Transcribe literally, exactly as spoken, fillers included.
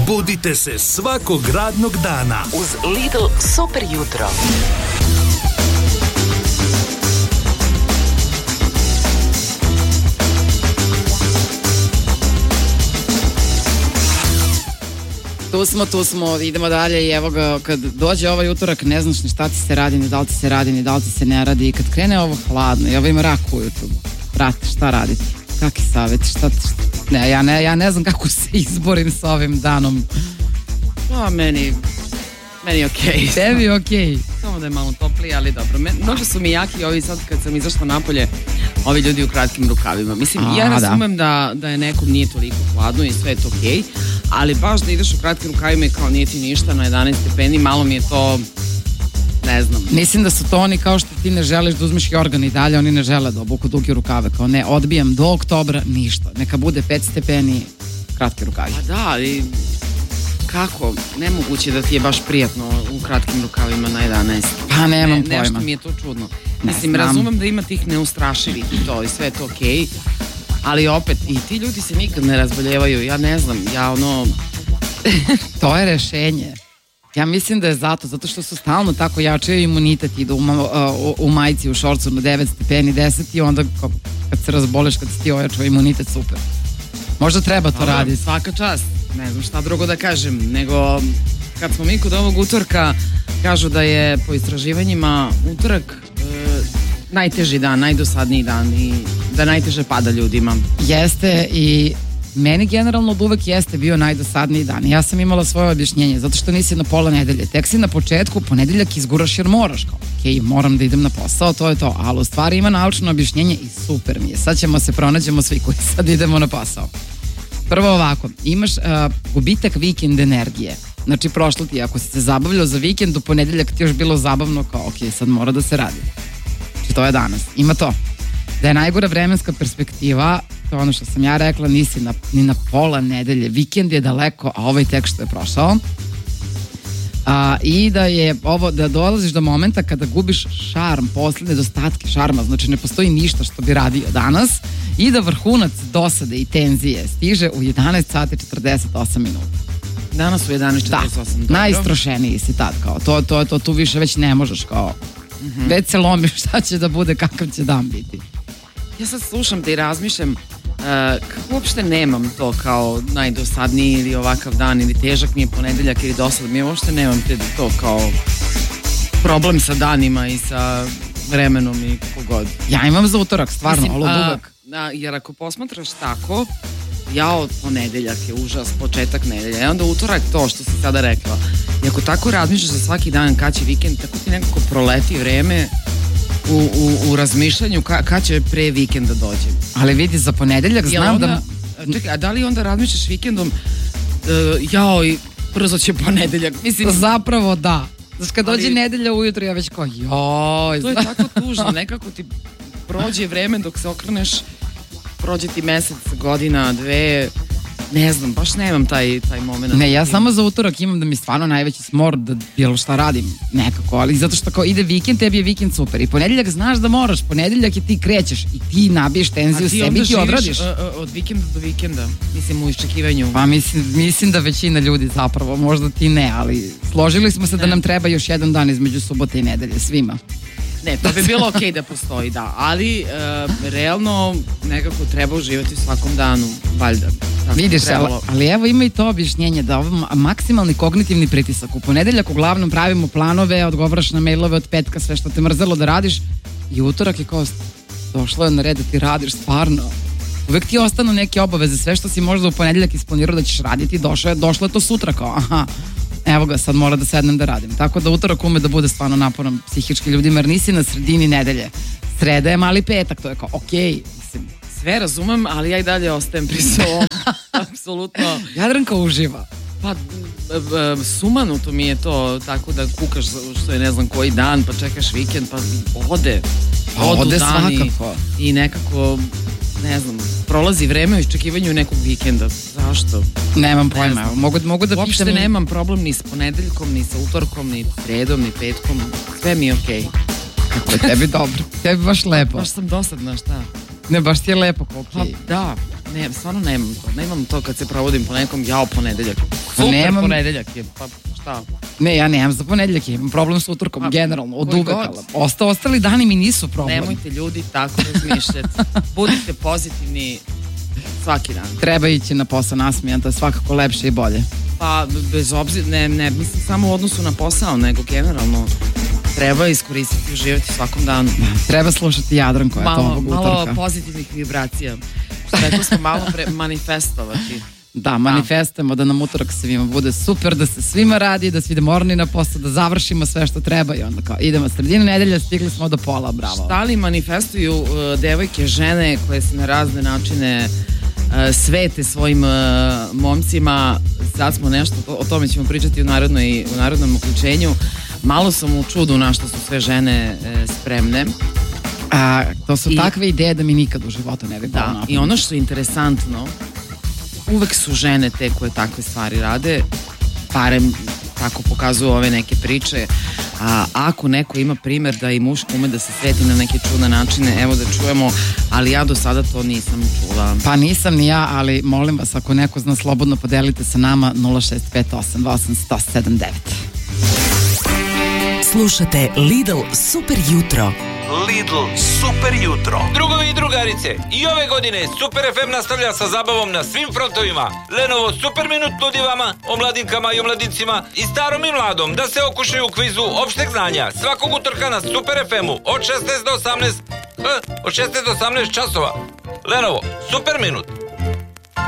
Budite se svakog radnog dana uz Lidl Super jutro. Tu smo, tu smo, idemo dalje i evo ga, kad dođe ovaj utorak ne znaš ni šta ti se radi, ni da li ti se radi, ni da li ti se ne radi i kad krene ovo hladno i ovo ima rak ujutru, brate, šta raditi? Kakvi savjeti, šta, šta? Ne, ja ne, ja ne znam kako se izborim sa ovim danom. Pa meni, meni je okej. Okay. Tebi je okej. Okay. Samo da je malo toplije, ali dobro. Mnogo su mi jaki ovi sad kad sam izašla napolje, ovi ljudi u kratkim rukavima. Mislim, A, ja razumem da. Da, da je nekom nije toliko hladno i sve je to okej, okay, ali baš da ideš u kratkim rukavima i kao nije ti ništa na jedanaest stepeni, malo mi je to, ne znam. Mislim da su to oni kao što ti ne želiš da uzmeš jorgan i dalje, oni ne žele da obuku duge rukave, kao ne, odbijam do oktobra, ništa. Neka bude pet stepeni, kratki rukavi. Pa da, ali kako? Nemoguće da ti je baš prijatno u kratkim rukavima na jedanaest. Pa nemam ne, pojma. Nešto mi je to čudno. Ne Mislim, znam. razumem da ima tih neustrašivih i to i sve je to okej, okay, ali opet i ti ljudi se nikad ne razboljevaju, ja ne znam, ja ono... To je rešenje. Ja mislim da je zato, zato što su stalno tako jačaju imunitet, idu u, u, u majici, u šorcu na devet stepeni, deset i onda kad se razboleš, kad si ti ojačao imunitet, super. Možda treba to raditi. Svaka čast, ne znam šta drugo da kažem, nego kad smo mi kod ovog utorka, kažu da je po istraživanjima utorak e, najteži dan, najdosadniji dan i da najteže pada ljudima. Jeste i meni generalno od uvek jeste bio najdosadniji dan. Ja sam imala svoje objašnjenje, zato što nisi na pola nedelje. Tek si na početku, ponedeljak izguraš jer moraš. Kao, okej, moram da idem na posao, to je to. Ali u stvari ima naučno objašnjenje i super mi je. Sad ćemo se pronađemo svi koji sad idemo na posao. Prvo ovako, imaš uh, gubitak vikend energije. Znači prošlo ti, ako si se zabavljao za vikend, u ponedeljak ti još bilo zabavno, kao okej, sad mora da se radi. Znači to je danas. Ima to. Da je najgora vremenska perspektiva, to je ono što sam ja rekla, nisi na, ni na pola nedelje, vikend je daleko, a ovaj tek što je prošao. A, I da je ovo, da dolaziš do momenta kada gubiš šarm, posle nedostatke šarma, znači ne postoji ništa što bi radio danas i da vrhunac dosade i tenzije stiže u jedanaest sati četrdeset osam minuta. Danas u jedanaest četrdeset osam. Da, najistrošeniji si tad, kao, to, to, to, tu više već ne možeš, kao, mm-hmm. već se lomiš šta će da bude, kakav će dan biti. Ja sad slušam te i razmišljam, uh, kako uopšte nemam to kao najdosadniji ili ovakav dan ili težak mi je ponedeljak ili dosad, mi uopšte nemam te to kao problem sa danima i sa vremenom i kako god. Ja imam za utorak, stvarno, Mislim, alo dubak. A, jer ako posmatraš tako, ja od ponedeljak je užas, početak nedelja, i onda utorak to što si sada rekla. I ako tako razmišljaš za svaki dan kad će vikend, tako ti nekako proleti vreme u, u, u razmišljanju ka, kad će pre vikenda dođe. Ali vidi, za ponedeljak znam onda, da... Čekaj, a da li onda razmišljaš vikendom, uh, jao i brzo će ponedeljak? Mislim, zapravo da. Znači kad dođe ali, nedelja ujutro ja već kao joj. To je tako tužno, nekako ti prođe vreme dok se okreneš, prođe ti mesec, godina, dve, ne znam, baš nemam taj, taj moment. Ne, ja samo za utorak imam da mi stvarno najveći smor da bilo šta radim nekako, ali zato što kao ide vikend, tebi je vikend super i ponedeljak znaš da moraš, ponedeljak je ti krećeš i ti nabiješ tenziju sebi i ti odradiš. A ti onda živiš od vikenda do vikenda, mislim u iščekivanju. Pa mislim, mislim da većina ljudi zapravo, možda ti ne, ali složili smo se ne. Da nam treba još jedan dan između subote i nedelje, svima. Ne, to bi bilo okej okay da postoji, da, ali uh, realno nekako treba uživati u svakom danu, valjda. Vidiš, ali, ali evo ima i to objašnjenje da ovo maksimalni kognitivni pritisak. U ponedeljak uglavnom pravimo planove, odgovaraš na mailove od petka, sve što te mrzelo da radiš i utorak je kao došlo je na red da ti radiš stvarno. Uvek ti ostanu neke obaveze, sve što si možda u ponedeljak isplanirao da ćeš raditi, došlo je, došlo je to sutra kao aha. Evo ga, sad mora da sednem da radim. Tako da utorak ume da bude stvarno naporan psihički ljudima, jer nisi na sredini nedelje. Sreda je mali petak, to je kao okej. Okay. Sve razumem, ali ja i dalje ostajem pri svom. Apsolutno. Jadranka uživa. Pa, sumanuto mi je to tako da kukaš što je ne znam koji dan, pa čekaš vikend, pa ode. Pa ode svakako. I nekako, ne znam, prolazi vreme u iščekivanju nekog vikenda. Zašto? Nemam pojma. Ne mogu, mogu da uopšte pitam... nemam problem ni s ponedeljkom, ni sa utorkom, ni sredom, ni petkom. Sve mi je okej. Okay. Kako je tebi dobro. Tebi baš lepo. Baš sam dosadna, šta? Ne, baš ti je lepo, okej. Okay. Pa, da. Ne, stvarno nemam to. Nemam to kad se provodim po nekom, jao, ponedeljak. Super, nemam... ponedeljak je, pa šta? Ne, ja nemam za ponedeljak, imam problem s utorkom, a, generalno, od uvek. Osta, ostali dani mi nisu problem. Nemojte ljudi tako razmišljati. Budite pozitivni svaki dan. Treba ići na posao nasmijan, to je svakako lepše i bolje. Pa, bez obzira, ne, ne, mislim samo u odnosu na posao, nego generalno treba iskoristiti i uživati svakom danu. Treba slušati Jadranko, malo, je to ovog utorka. Malo pozitivnih vibracija. Rekli smo malo pre manifestovati. Da, manifestujemo da nam utorak svima bude super, da se svima radi, da svi idemo orni na posao, da završimo sve što treba i onda kao idemo sredine nedelje, stigli smo do pola, bravo. Šta li manifestuju uh, devojke, žene koje se na razne načine uh, svete svojim uh, momcima, sad smo nešto, o tome ćemo pričati u, narodnoj, u narodnom uključenju. Malo sam u čudu na što su sve žene uh, spremne. A, to su I, takve ideje da mi nikad u životu ne bi bilo da, napraviti. I ono što je interesantno, uvek su žene te koje takve stvari rade, barem tako pokazuju ove neke priče. A ako neko ima primer da i muško ume da se sveti na neke čudne načine, evo da čujemo, ali ja do sada to nisam čula. Pa nisam ni ja, ali molim vas, ako neko zna, slobodno podelite sa nama nula šest pet osam osam sto sedam devet. Slušate Lidl Super jutro. Lidl Super jutro. Drugovi i drugarice, i ove godine Super ef em nastavlja sa zabavom na svim frontovima. Lenovo Super minut nudi vama, omladinkama i omladincima, i starom i mladom, da se okušaju u kvizu opšteg znanja svakog utorka na Super ef emu od šesnaest do osamnaest, eh, od šesnaest do osamnaest časova. Lenovo Super minut.